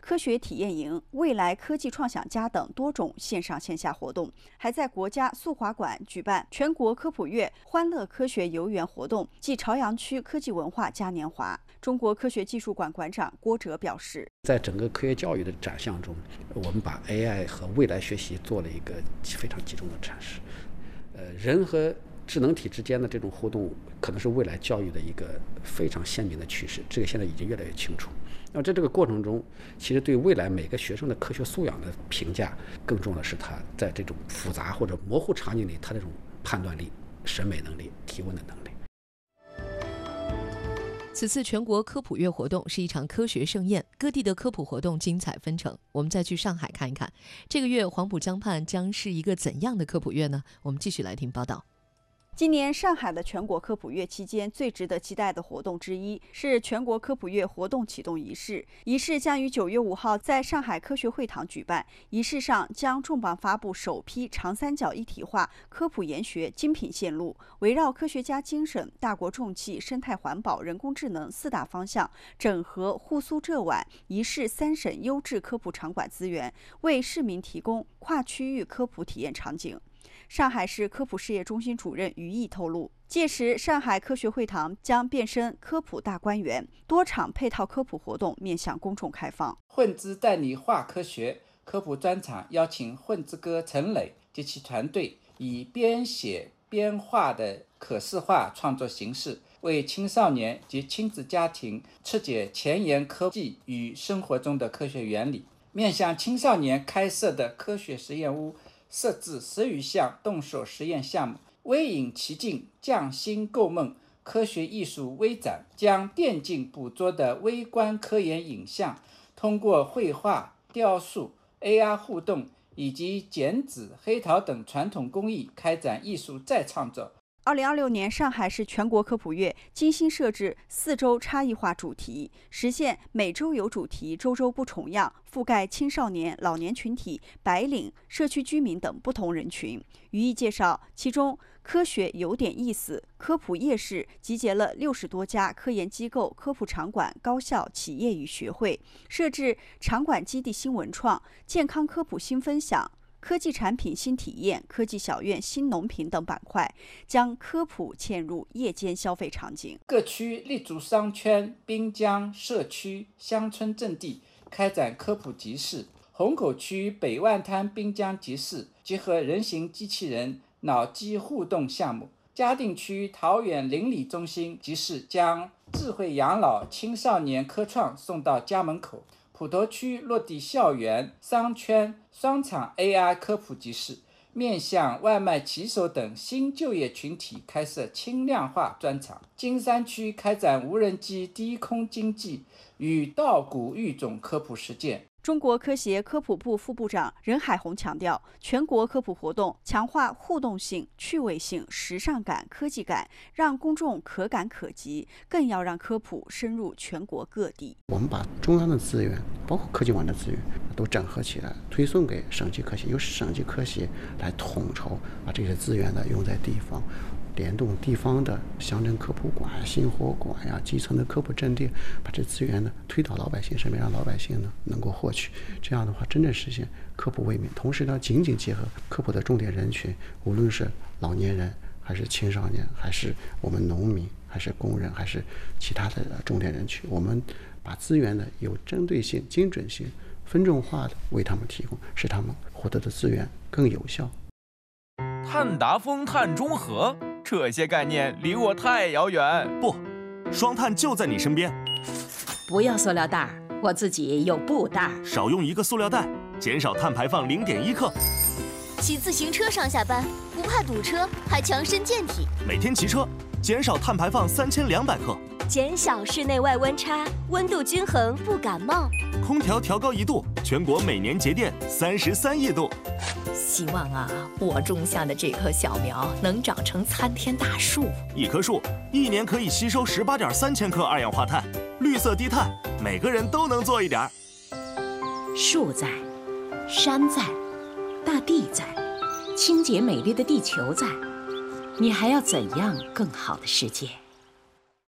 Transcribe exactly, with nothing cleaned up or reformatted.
科学体验营、未来科技创想家等多种线上线下活动，还在国家速滑馆举办全国科普月欢乐科学游园活动暨朝阳区科技文化嘉年华。中国科学技术馆馆长郭哲表示， 在整个科学教育的展项中，我们把 A I 和未来学习做了一个非常集中的阐释。呃，人和智能体之间的这种互动，可能是未来教育的一个非常鲜明的趋势，这个现在已经越来越清楚。那在这个过程中，其实对未来每个学生的科学素养的评价，更重要的是他在这种复杂或者模糊场景里，他这种判断力、审美能力、提问的能力。 此次全国科普月活动是一场科学盛宴，各地的科普活动精彩纷呈。我们再去上海看一看，这个月黄浦江畔将是一个怎样的科普月呢？我们继续来听报道。 今年上海的全国科普月期间，最值得期待的活动之一是全国科普月活动启动仪式。仪式将于九月五号在上海科学会堂举办。仪式上将重磅发布首批长三角一体化科普研学精品线路，围绕科学家精神、大国重器、生态环保、人工智能四大方向，整合沪苏浙皖一市三省优质科普场馆资源，为市民提供跨区域科普体验场景。上海市科普事业中心主任于毅透露，届时上海科学会堂将变身科普大观园，多场配套科普活动面向公众开放。 混子带你话科学科普专场邀请混子哥陈磊及其团队，以边写边画的可视化创作形式，为青少年及亲子家庭拆解前沿科技与生活中的科学原理。面向青少年开设的科学实验屋设置十余项动手实验项目，微影奇境，匠心构梦，科学艺术微展，将电竞捕捉的微观科研影像，通过绘画、雕塑、A R 互动以及剪纸、黑陶等传统工艺开展艺术再创作。 二零二六年上海市全国科普月精心设置四周差异化主题，实现每周有主题、周周不重样，覆盖青少年、老年群体、白领、社区居民等不同人群。于毅介绍，其中科学有点意思科普夜市集结了六十多家科研机构、科普场馆、高校、企业与学会，设置场馆基地新文创、健康科普新分享、科技产品新体验、科技小院新农品等板块，将科普嵌入夜间消费场景。 各区立足商圈、滨江、社区、乡村阵地，开展科普集市。虹口区北万滩滨江集市结合人形机器人、脑机互动项目。嘉定区桃园邻里中心集市将智慧养老、青少年科创送到家门口。普陀区落地校园、商圈双场 A I 科普集市，面向外卖骑手等新就业群体开设轻量化专场。金山区开展无人机低空经济与稻谷育种科普实践。 中国科协科普部副部长任海红强调，全国科普活动强化互动性、趣味性、时尚感、科技感，让公众可感可及，更要让科普深入全国各地。 我们把中央的资源，包括科技网的资源，都整合起来，推送给省级科协，由省级科协来统筹，把这些资源呢用在地方。联动地方的乡镇科普馆、新活馆呀、基层的科普阵地，把这资源呢推到老百姓身边，让老百姓呢能够获取。这样的话，真正实现科普为民。同时呢，紧紧结合科普的重点人群，无论是老年人，还是青少年，还是我们农民，还是工人，还是其他的重点人群，我们把资源呢有针对性、精准性、分众化的为他们提供，使他们获得的资源更有效。 碳达峰、碳中和，这些概念离我太遥远。 不，双碳就在你身边。 不要塑料袋，我自己有布袋。 少用一个塑料袋，减少碳排放零点一克。 骑自行车上下班，不怕堵车，还强身健体。 每天骑车，减少碳排放三千两百克。 减小室内外温差，温度均衡不感冒。 空调调高一度，全国每年节电三十三亿度。 希望啊，我种下的这棵小苗能长成参天大树。 一棵树一年可以吸收十八点三千克二氧化碳，绿色低碳，每个人都能做一点。 树在，山在，大地在，清洁美丽的地球在，你还要怎样更好的世界？